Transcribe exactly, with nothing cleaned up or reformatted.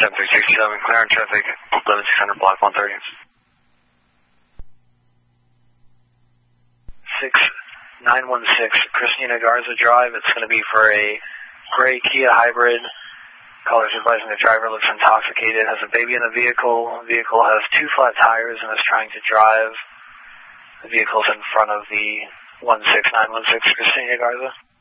seven three six seven, clear on traffic, eleven six hundred, block one thirty. six nine one six, Christina Garza Drive. It's going to be for a gray Kia hybrid. Caller's advising the driver looks intoxicated, has a baby in the vehicle. The vehicle has two flat tires and is trying to drive. The vehicle's in front of the one six nine one six, Christina Garza.